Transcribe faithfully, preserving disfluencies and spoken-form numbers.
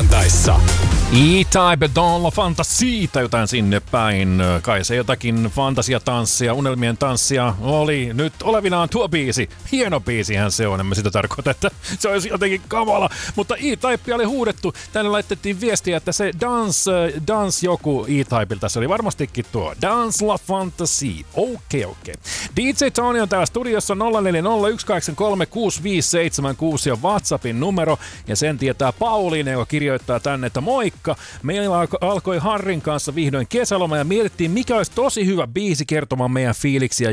maanantaissa. E-Type Dolla Fantasiita jotain sinne päin. Kai se jotakin fantasiatanssia, unelmien tanssia oli nyt olevinaan tuo biisi. Hieno biisihän se on, en mä sitä tarkoita, että se olisi jotenkin kamala. Mutta E-Type oli huudettu. Tänne laitettiin viestiä, että se dance, dance joku E-Typeilta. Se oli varmastikin tuo Dance La Fantasie. Okei, okei. D J Tony on täällä studiossa nolla neljä nolla yksi kahdeksan kolme kuusi viisi seitsemän kuusi ja WhatsAppin numero. Ja sen tietää Pauliine, joka kirjoittaa tänne, että moikka. Meillä alkoi Harrin kanssa vihdoin kesäloma ja mietittiin, mikä olisi tosi hyvä biisi kertomaan meidän fiiliksiä